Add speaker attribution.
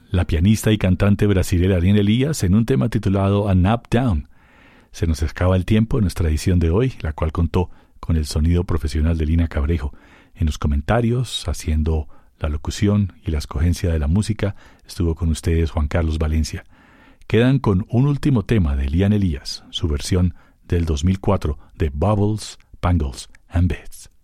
Speaker 1: la pianista y cantante brasileña Liana Elias en un tema titulado A Nap Down. Se nos acaba el tiempo en nuestra edición de hoy, la cual contó con el sonido profesional de Lina Cabrejo. En los comentarios, haciendo la locución y la escogencia de la música, estuvo con ustedes Juan Carlos Valencia. Quedan con un último tema de Liana Elias, su versión del 2004 de Bubbles, Bangles and Bits.